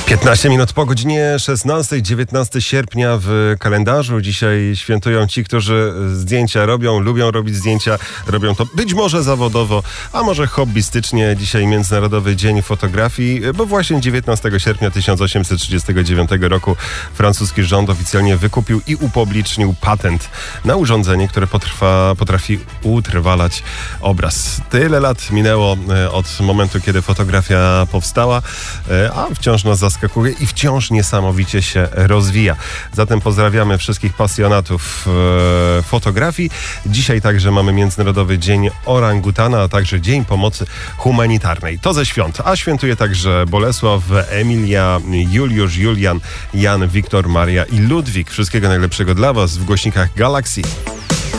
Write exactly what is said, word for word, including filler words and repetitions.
piętnaście minut po godzinie szesnastej, dziewiętnastego sierpnia w kalendarzu. Dzisiaj świętują ci, którzy zdjęcia robią, lubią robić zdjęcia, robią to być może zawodowo, a może hobbystycznie. Dzisiaj Międzynarodowy Dzień Fotografii, bo właśnie dziewiętnastego sierpnia tysiąc osiemset trzydziestego dziewiątego roku francuski rząd oficjalnie wykupił i upublicznił patent na urządzenie, które potrwa, potrafi utrwalać obraz. Tyle lat minęło od momentu, kiedy fotografia powstała, a wciąż nas zaskakuje i wciąż niesamowicie się rozwija. Zatem pozdrawiamy wszystkich pasjonatów e, fotografii. Dzisiaj także mamy Międzynarodowy Dzień Orangutana, a także Dzień Pomocy Humanitarnej. To ze świąt, a świętuje także Bolesław, Emilia, Juliusz, Julian, Jan, Wiktor, Maria i Ludwik. Wszystkiego najlepszego dla Was w głośnikach Galaxy.